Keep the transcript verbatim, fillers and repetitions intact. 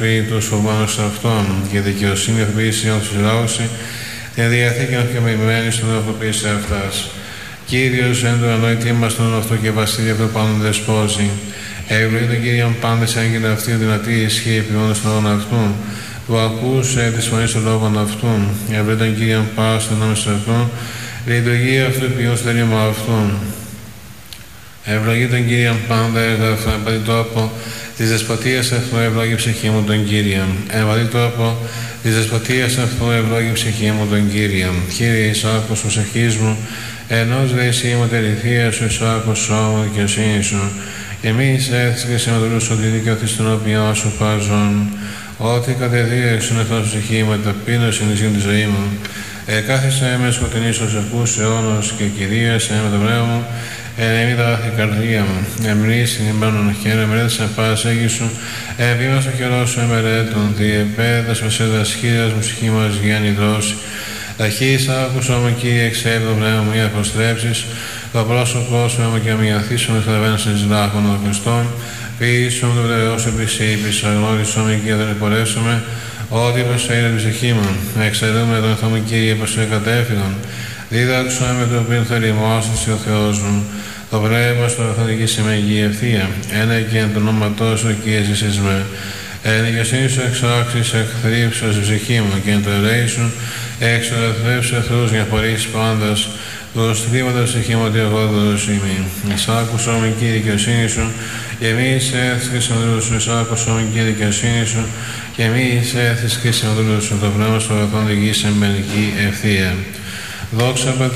πει τους φοβάμενους αυτών, και δικαιοσύνη ορθοποίηση όλους τους λαούς, την διαθήκη ορθοποιημένη στον ορθοποίηση αυτάς. Κύριος εν του ανόητη μας τον αυτό και βασίλειο αυτό πάνω δεσπόζει. Ευλογεί τον Κύριον πάντες άγγελα αυτή δυνατή ισχύει επιμόνως των λόγων αυτού, που ακούσε της φωνής των λόγων αυτού. Ευλογεί τον Κύριον πάω στον νόμο αυτού, λειτουργία αυτού ποιός θερήμα αυτού. Ευλογεί τον Κύριον πάντα έγραφα, εμπαδί τόπο της δεσποτείας αυτού, ευλόγη ψυχή μου τον Κύριον. Εμπαδί τόπο της δεσποτείας αυτού, ευλόγη ψυχή μου τον Κύριον. Κύριε εις άκους προσευχής μου, ενός δε εσύ μου τεληθεία σου, εις άκους σώμα δικαιοσύνη σου. Και μη εισέρθεις και συμμετρούς ότι δικαιωθείς τον οποίο σου πάζον. Ότι κατεδίεξουν εθνός ψυχή με ταπείνωση ενισχύουν τη ζωή μου. Εκάθισε με σκοτεινής ως ακούς αιώνος και κυρίασε με το πνεύμα μου. Ενεμή τα βάθη καρδία μου. Εμνήσει την εμπάνων χαίρε, μερέτησε πας έγι σου. Επίμα στο χειρό σου εμερέτων. Διεπέδας με σε δασχύρας μου ψυχή μας γέννη δρόση. Ταχύς άκουσα μου Κύριε εξέλει το πνεύμα μου για προστρέψεις. Το πρόσωπό σου έμω και αμοιαθήσω με θεραβένας εις λάχων των Χριστών. Ποιήσω μου το βρεβαιό σου επισήπης, αγνώρισό με και δεν επορεύσομαι. Ό,τι προσφέρει την ψυχή μου. Εξαιρούμε τον εθνό μου Κύριε προς το κατέφυγον. Δίδαξα με το οποίο θα λιμώσεις ο Θεός μου. Το πνεύμα στο θα δικήσει με υγιή ευθεία. Ένα και εν το όνοματό σου Κύριε ζήσεις με. Εν δικαιοσύνη σου εξάξεις εχθρύψος η ψυχή μου και εν το ελέη σου εξοδεθρεύσου εχθρούς για χωρίς πάντας. Τους θλίβοντας ψυχή μου ότι εγώ δωρούς είμαι. Εισάκουσο με Κύριε δικαιοσύνη σου και μη εισέρθεις και συμμετρούς σου. Εισάκουσο με Κύριε δικαιοσύνη σου και μη εισέρθεις και συμμετρούς σου. Το πνεύμα στο αγαθόν οδηγήσει με μενική ευθεία. Δόξα